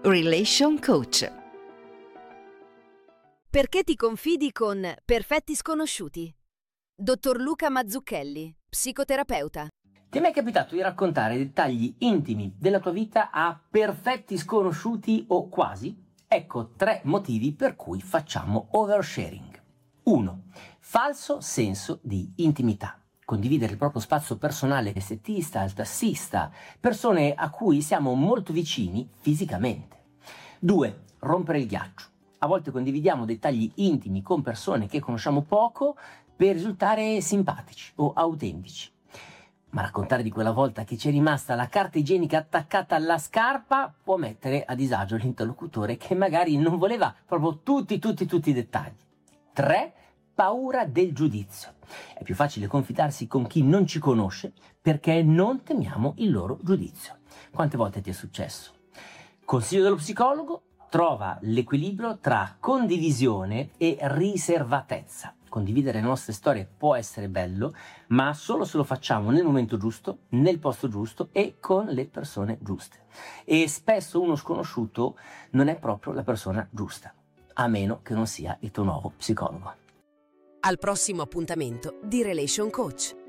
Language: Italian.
Relation Coach. Perché ti confidi con Perfetti Sconosciuti? Dottor Luca Mazzucchelli, psicoterapeuta. Ti è mai capitato di raccontare dettagli intimi della tua vita a perfetti sconosciuti o quasi? Ecco 3 motivi per cui facciamo oversharing. 1. Falso senso di intimità. Condividere il proprio spazio personale, estetista, il tassista, persone a cui siamo molto vicini fisicamente. 2. Rompere il ghiaccio. A volte condividiamo dettagli intimi con persone che conosciamo poco per risultare simpatici o autentici. Ma raccontare di quella volta che ci è rimasta la carta igienica attaccata alla scarpa può mettere a disagio l'interlocutore che magari non voleva proprio tutti i dettagli. 3. Paura del giudizio. È più facile confidarsi con chi non ci conosce perché non temiamo il loro giudizio. Quante volte ti è successo? Consiglio dello psicologo: trova l'equilibrio tra condivisione e riservatezza. Condividere le nostre storie può essere bello, ma solo se lo facciamo nel momento giusto, nel posto giusto e con le persone giuste. E spesso uno sconosciuto non è proprio la persona giusta, a meno che non sia il tuo nuovo psicologo. Al prossimo appuntamento di Relation Coach.